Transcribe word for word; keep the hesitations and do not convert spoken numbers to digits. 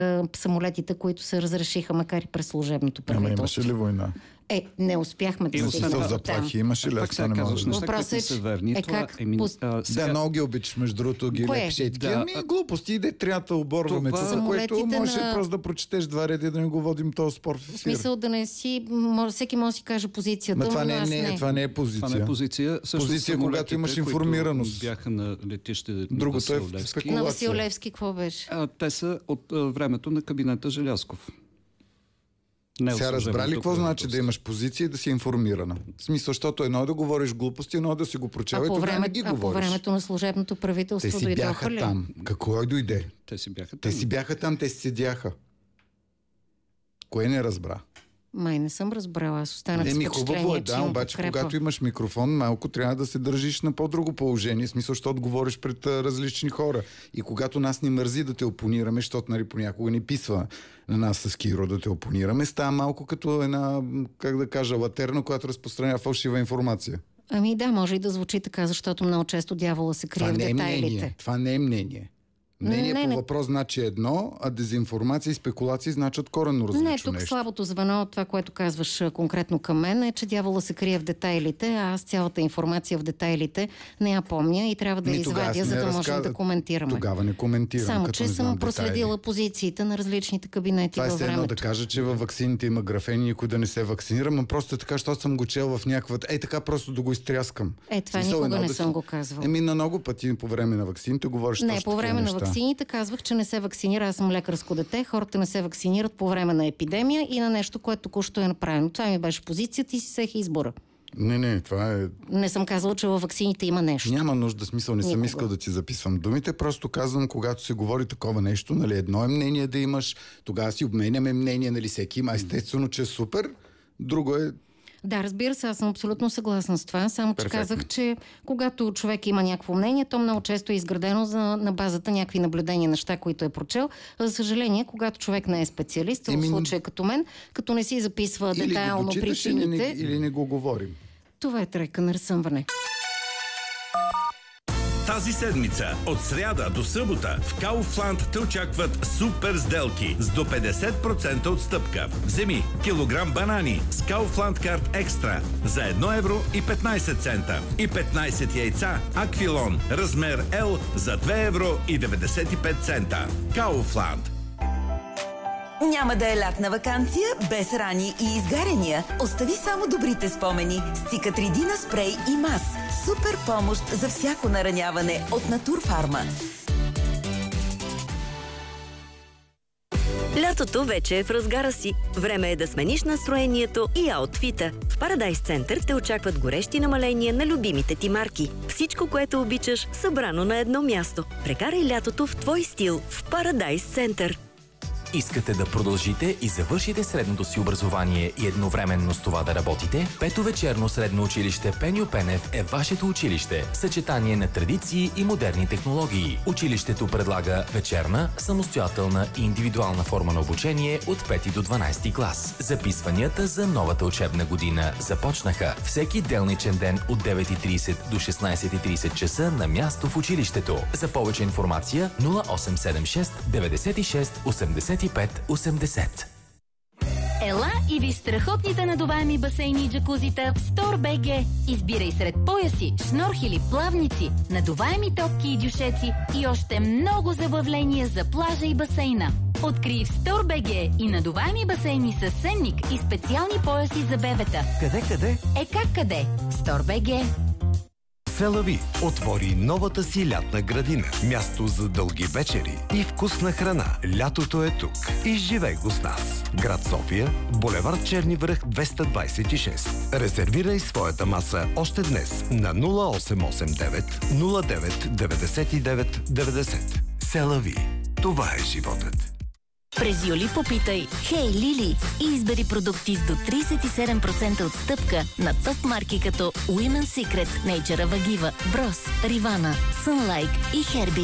самолетите, които се разрешиха, макар и през служебното правителство. Ама имаше ли война? Е, не успяхме да се стигнем до там. Имаше ли? Пак сега казваш неща, които не са верни. Е, как... Еми, а, сега... Да, много ги обичаш, между другото, ги лепиш и такива. Ами глупости, иде трябва да оборваме това, за което може на... просто да прочетеш два реди да не го водим този спор в ефир. В смисъл да не си... Може, всеки може да си каже позицията, това не, но аз не, не. Това не е позиция. Това не е позиция. Също позиция, когато имаш информираност. Бяха на летище на Другото Васил е Левски. спекулация. На Васил Левски какво беше? А, те са от а, времето на кабинета Желязков. Не Сега разбрали какво значи да имаш позиция и да си информирана? В смисъл, защото едно е да говориш глупости, едно е да си го прочела и тогава не ги а говориш. А по времето на служебното правителство те си бяха ли? там. Какво дойде? Те си бяха там. Те си бяха там, те си седяха. Кое не разбра? Май не съм разбрала, аз останах не, с ми впечатление, хубаво е, да, обаче подкрепа. Когато имаш микрофон, малко трябва да се държиш на по-друго положение, в смисъл, защото говориш пред а, различни хора. И когато нас ни мързи да те опонираме, защото нали, понякога ни писва на нас с Киро да те опонираме, става малко като една, как да кажа, латерна, която разпространява фалшива информация. Ами да, може и да звучи така, защото много често дявола се крие в детайлите. Мнение. Това не е мнение. Мнение не, по не. Въпрос значи едно, а дезинформация и спекулации значат коренно различно нещо. Не, тук нещо. слабото звено от това, което казваш конкретно към мен е, че дявола се крие в детайлите, а аз цялата информация в детайлите не я помня и трябва да я извадя, за да разка... можем да коментираме. Тогава не коментирам. Само, като че не съм проследила детайли. Позициите на различните кабинети това във времето. Това е едно да кажа, че във ваксините има графени, никой да не се вакцинира, но просто така, защото съм го чел в някаква... Ей така просто да го изтряскам. Е, това никога не да съм си... го казвал. Еми на много пъти по време на ваксините говориш не, по време на ваксините казвах, че не се вакцинира. Аз съм лекарско дете. Хората не се вакцинират по време на епидемия и на нещо, което току-що е направено. Това ми беше позицията и си взех избора. Не, не, това е... Не съм казала, че във ваксините има нещо. Няма нужда, смисъл, не Никога. съм искал да ти записвам думите, просто казвам, когато се говори такова нещо, нали, едно е мнение да имаш, тогава си обменяме мнение, нали, всеки има, естествено, че е супер, друго е... Да, разбира се, аз съм абсолютно съгласна с това, само че Перфектно. казах, че когато човек има някакво мнение, то много често е изградено за, на базата някакви наблюдения, неща, които е прочел. За съжаление, когато човек не е специалист, в случая като мен, като не си записва или детайлно го дочиташ, причините... Или не, или не го говорим. Това е трека на разсъмване. Тази седмица, от сряда до събота, в Kaufland те очакват супер сделки с до петдесет процента отстъпка. Вземи килограм банани с Kaufland Card Extra за едно евро и петнайсет цента и петнайсет яйца Аквилон размер L за две евро и деветдесет и пет цента. Kaufland. Няма да е лятна ваканция без рани и изгаряния. Остави само добрите спомени с Цикатридина спрей и мас. Супер помощ за всяко нараняване от Натурфарма. Лятото вече е в разгара си. Време е да смениш настроението и аутфита. В Парадайс Център те очакват горещи намаления на любимите ти марки. Всичко, което обичаш, събрано на едно място. Прекарай лятото в твой стил в Парадайс Център. Искате да продължите и завършите средното си образование и едновременно с това да работите? Пето вечерно средно училище Пеню Пенев е вашето училище. Съчетание на традиции и модерни технологии. Училището предлага вечерна, самостоятелна и индивидуална форма на обучение от пети до дванайсети клас. Записванията за новата учебна година започнаха всеки делничен ден от девет и трийсет до шестнайсет и трийсет часа на място в училището. За повече информация нула осем седем шест деветдесет и шест осемдесет и пет осемдесет. Ела и виж страхотните надуваеми басейни и джакузита в StoreBG. Избирай сред пояси, шнорхели, плавници, надуваеми топки и дюшеци и още много забавления за плажа и басейна. Открий в StoreBG и надуваеми басейни с сенник и специални пояси за бебета. Къде, къде? Е как къде? StoreBG. Селави отвори новата си лятна градина. Място за дълги вечери и вкусна храна. Лятото е тук. Изживей го с нас. Град София, булевард Черни връх двеста двайсет и шест. Резервирай своята маса още днес на нула осем осем девет нула девет деветдесет и девет деветдесет. Селави. Това е животът. През юли попитай Хей Лили и избери продукти с до трийсет и седем процента отстъпка на топ марки като Women's Secret, Nature Avagiva, Bros, Rivana, Sunlight и Herbis.